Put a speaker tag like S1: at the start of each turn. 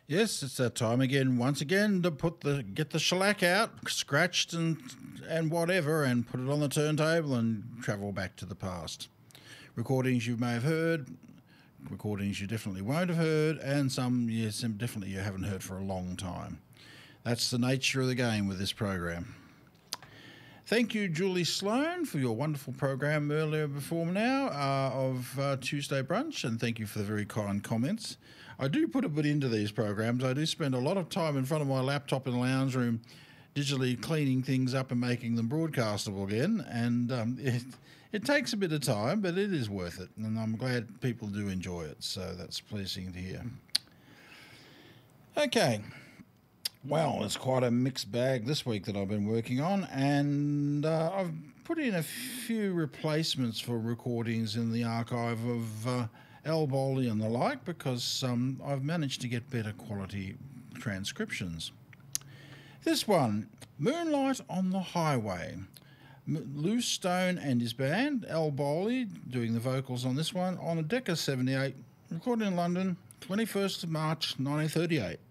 S1: Yes, it's that time again. Once again, to get the shellac out, scratched and whatever, and put it on the turntable and travel back to the past. Recordings you may have heard, recordings you definitely won't have heard, and some yes, definitely you haven't heard for a long time. That's the nature of the game with this program. Thank you, Julie Sloan, for your wonderful program earlier before now of Tuesday Brunch, and thank you for the very kind comments. I do put a bit into these programs. I do spend a lot of time in front of my laptop in the lounge room digitally cleaning things up and making them broadcastable again, and it takes a bit of time, but it is worth it, and I'm glad people do enjoy it, so that's pleasing to hear. Okay. Well, it's quite a mixed bag this week that I've been working on, and I've put in a few replacements for recordings in the archive of Al Bowley and the like, because I've managed to get better quality transcriptions. This one, Moonlight on the Highway. Lou Stone and his band, Al Bowley, doing the vocals on this one, on a Decca 78, recorded in London, 21st of March 1938.